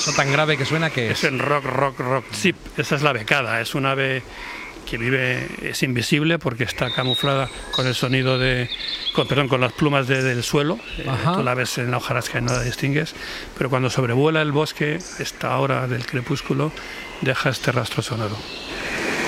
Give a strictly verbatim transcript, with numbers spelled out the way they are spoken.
¿Eso tan grave que suena qué es? Es el rock, rock, rock chip. Esa es la becada. Es un ave que vive, es invisible porque está camuflada con el sonido de, con, perdón, con las plumas de, del suelo. Eh, tú la ves en la hojarasca y no la distingues, pero cuando sobrevuela el bosque, esta hora del crepúsculo, deja este rastro sonoro.